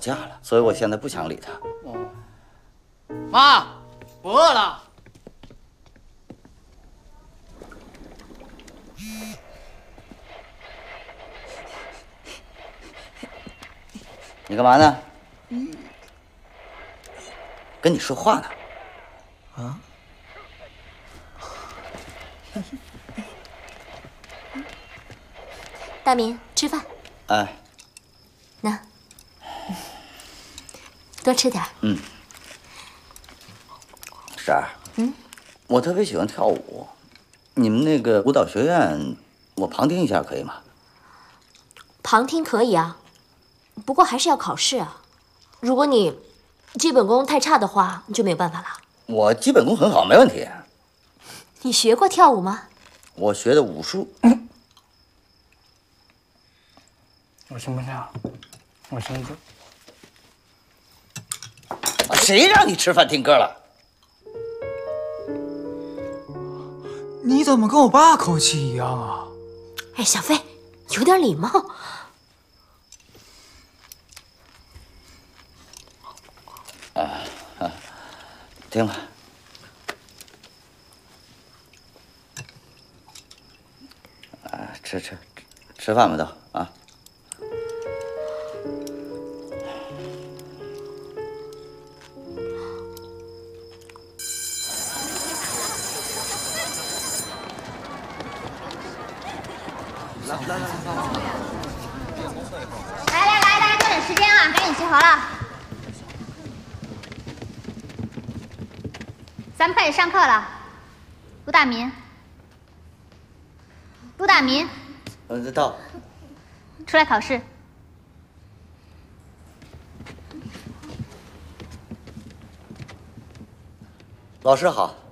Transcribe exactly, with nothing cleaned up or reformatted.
架了，所以我现在不想理他。 哦，妈，我饿了。 你干嘛呢？跟你说话呢。 啊？ 大明，吃饭。 哎， 那，多吃点。 嗯。婶儿， 嗯， 我特别喜欢跳舞，你们那个舞蹈学院，我旁听一下可以吗？ 旁听可以啊，不过还是要考试啊。如果你基本功太差的话，就没有办法了。 我基本功很好，没问题。 你学过跳舞吗？ 我学的武术。 我行不行？我行不。 谁让你吃饭听歌了？ 你怎么跟我爸口气一样啊？ 哎，小飞，有点礼貌。 啊啊，听吧。啊，吃吃吃饭吧都啊。 来来来来来，大家抓紧时间啊，赶紧集合了。咱们开始上课了。陆大民，陆大民， 嗯，到。 出来考试。 老师好。